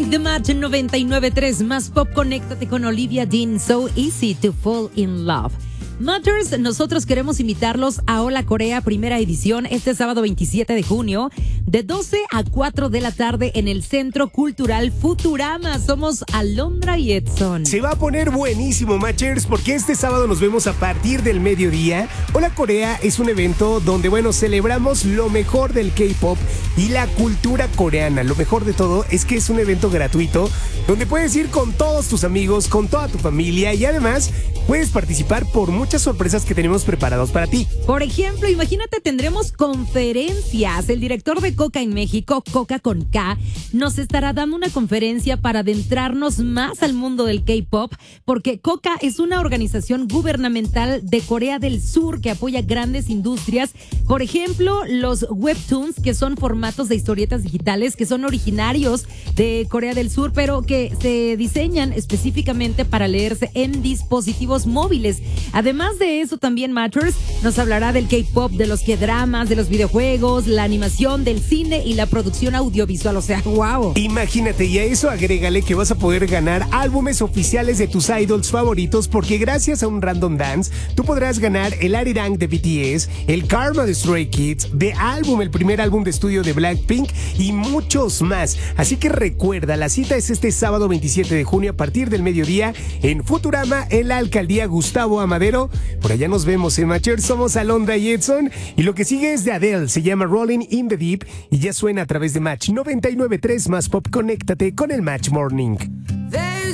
Morning, The Match 99.3, más pop, conéctate con Olivia Dean, So Easy to Fall in Love. Matters, nosotros queremos invitarlos a Hola Corea, primera edición, este sábado 27 de junio, de 12 a 4 de la tarde en el Centro Cultural Futurama. Somos Alondra y Edson. Se va a poner buenísimo, Matchers, porque este sábado nos vemos a partir del mediodía. Hola Corea es un evento donde, celebramos lo mejor del K-pop y la cultura coreana. Lo mejor de todo es que es un evento gratuito donde puedes ir con todos tus amigos, con toda tu familia y además puedes participar por muchas sorpresas que tenemos preparados para ti. Por ejemplo, imagínate, tendremos conferencias. El director de Coca en México, Coca con K, nos estará dando una conferencia para adentrarnos más al mundo del K-pop, porque Coca es una organización gubernamental de Corea del Sur que apoya grandes industrias. Por ejemplo, los webtoons, que son formatos de historietas digitales que son originarios de Corea del Sur, pero que se diseñan específicamente para leerse en dispositivos móviles. Además de eso, también Matters nos hablará del K-pop, de los K-dramas, de los videojuegos, la animación, del cine y la producción audiovisual. O sea, wow. Imagínate, y a eso agrégale que vas a poder ganar álbumes oficiales de tus idols favoritos, porque gracias a un Random Dance tú podrás ganar el Arirang de BTS, el Karma de Stray Kids, The Album, el primer álbum de estudio de Blackpink y muchos más. Así que recuerda, la cita es este sábado 27 de junio a partir del mediodía en Futurama, en la alcaldía Gustavo Amadero. Por allá nos vemos, Matcher. Somos Alondra y Edson y lo que sigue es de Adele, se llama Rolling in the Deep y ya suena a través de Match 99.3 más pop. Conéctate con el Match Morning. There's